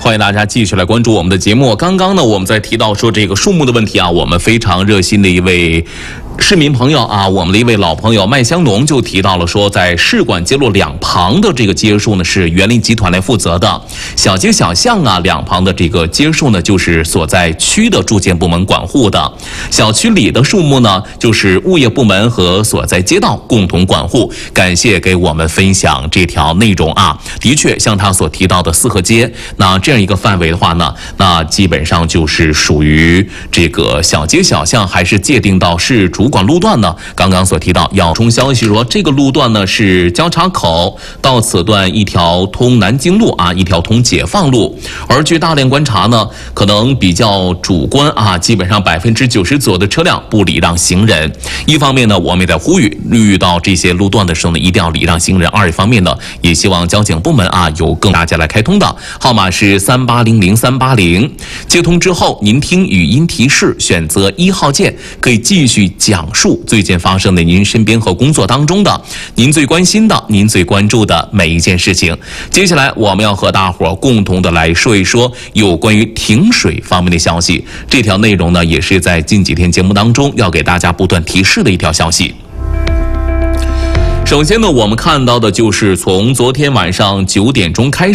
欢迎大家继续来关注我们的节目。刚刚呢，我们在提到说这个树木的问题啊，我们非常热心的一位市民朋友啊，我们的一位老朋友麦香农就提到了说，在市管街路两旁的这个街树呢是园林集团来负责的，小街小巷啊两旁的这个街树呢就是所在区的住建部门管护的，小区里的树木呢就是物业部门和所在街道共同管护。感谢给我们分享这条内容啊，的确像他所提到的四合街，那这样一个范围的话呢，那基本上就是属于这个小街小巷，还是界定到市主管路段呢？刚刚所提到要充消息说，这个路段呢是交叉口到此段一条通南京路啊，一条通解放路。而据大量观察呢，可能比较主观啊，基本上90%左右的车辆不礼让行人。一方面呢，我们也在呼吁，遇到这些路段的时候呢，一定要礼让行人。二一方面呢，也希望交警部门啊有更大家来开通的号码是3800-380，接通之后您听语音提示，选择1号键，可以继续讲述最近发生的您身边和工作当中的您最关心的、您最关注的每一件事情。接下来我们要和大伙共同的来说一说有关于停水方面的消息。这条内容呢，也是在近几天节目当中要给大家不断提示的一条消息。首先呢，我们看到的就是从昨天晚上9点钟开始